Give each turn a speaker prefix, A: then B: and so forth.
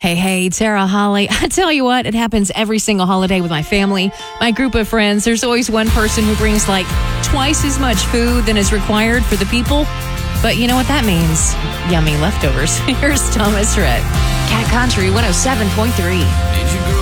A: Hey, Sarah Holly. I tell you what, it happens every single holiday with my family, my group of friends. There's always one person who brings like twice as much food than is required for the people. But you know what that means? Yummy leftovers. Here's Thomas Rhett. Cat Country 107.3.
B: Did you grow